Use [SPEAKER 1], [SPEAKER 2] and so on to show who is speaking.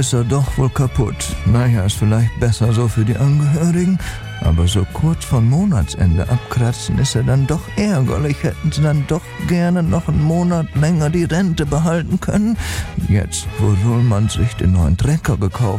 [SPEAKER 1] ist er doch wohl kaputt. Naja, ist vielleicht besser so für die Angehörigen, aber so kurz vom Monatsende abkratzen ist er dann doch ärgerlich. Hätten sie dann doch gerne noch einen Monat länger die Rente behalten können. Jetzt, wo Ruhlmann sich den neuen Trecker gekauft